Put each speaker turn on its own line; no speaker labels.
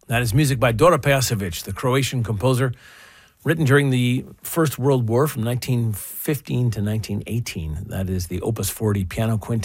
That is music by Dora Pejacevic, the Croatian composer, written during the First World War from 1915 to 1918. That is the Opus 40 Piano Quintet.